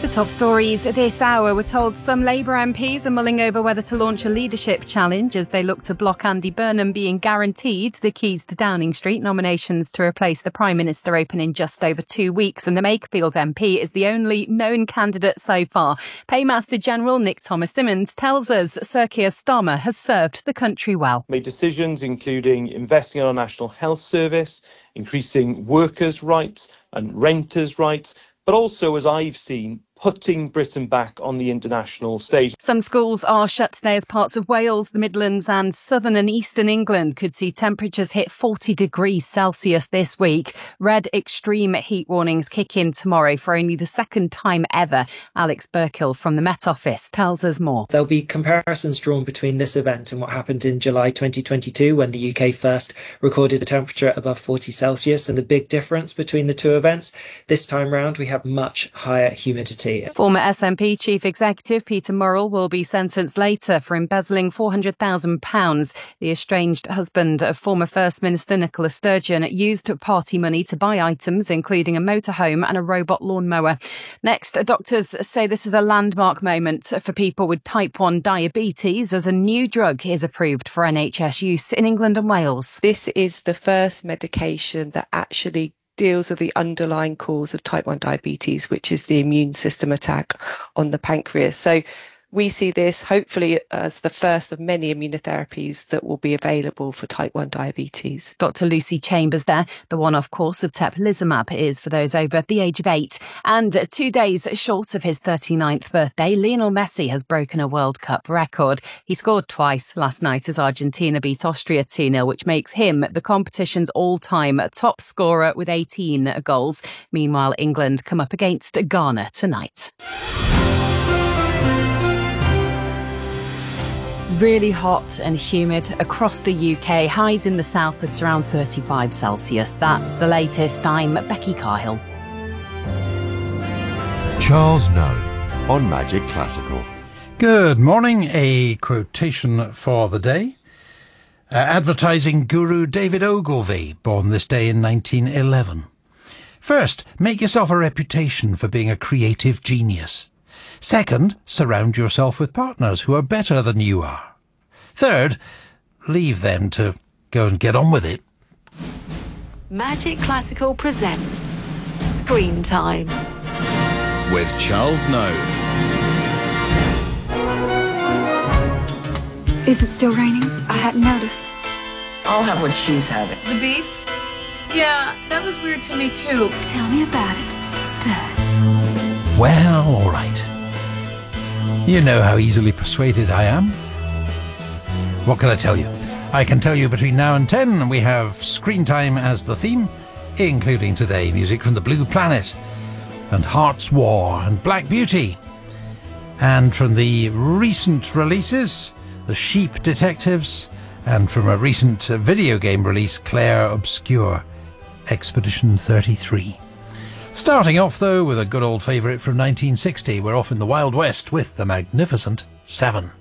The top stories this hour. We're told some Labour MPs are mulling over whether to launch a leadership challenge as they look to block Andy Burnham being guaranteed the keys to Downing Street. Nominations to replace the Prime Minister open in just over 2 weeks, and the Makefield MP is the only known candidate so far. Paymaster General Nick Thomas-Symonds tells us Sir Keir Starmer has served the country well. Made decisions including investing in our National Health Service, increasing workers' rights and renters' rights, but also, as I've seen, putting Britain back on the international stage. Some schools are shut today as parts of Wales, the Midlands and southern and eastern England could see temperatures hit 40 degrees Celsius this week. Red extreme heat warnings kick in tomorrow for only the second time ever. Alex Burkill from the Met Office tells us more. There'll be comparisons drawn between this event and what happened in July 2022 when the UK first recorded a temperature above 40 Celsius, and the big difference between the two events, this time round we have much higher humidity. Former SNP Chief Executive Peter Murrell will be sentenced later for embezzling £400,000. The estranged husband of former First Minister Nicola Sturgeon used party money to buy items including a motorhome and a robot lawnmower. Next, doctors say this is a landmark moment for people with type 1 diabetes as a new drug is approved for NHS use in England and Wales. This is the first medication that actually deals with the underlying cause of type 1 diabetes, which is the immune system attack on the pancreas. So we see this hopefully as the first of many immunotherapies that will be available for type 1 diabetes. Dr. Lucy Chambers there. The one-off course of teplizumab is for those over the age of 8. And 2 days short of his 39th birthday, Lionel Messi has broken a World Cup record. He scored twice last night as Argentina beat Austria 2-0, which makes him the competition's all-time top scorer with 18 goals. Meanwhile, England come up against Ghana tonight. Really hot and humid across the UK. Highs in the south at around 35 Celsius. That's the latest. I'm Becky Cahill. Charles Noe on Magic Classical. Good morning. A quotation for the day. Advertising guru David Ogilvy, born this day in 1911. First, make yourself a reputation for being a creative genius. Second, surround yourself with partners who are better than you are. Third, leave them to go and get on with it. Magic Classical presents Screen Time with Charles Nove. Is it still raining? I hadn't noticed. I'll have what she's having. The beef? Yeah, that was weird to me too. Tell me about it, Stud. Well, all right. You know how easily persuaded I am. What can I tell you? I can tell you between now and 10 we have Screen Time as the theme, including today music from The Blue Planet and Heart's War and Black Beauty. And from the recent releases, The Sheep Detectives, and from a recent video game release, Claire Obscure, Expedition 33. Starting off, though, with a good old favourite from 1960. We're off in the Wild West with the Magnificent Seven.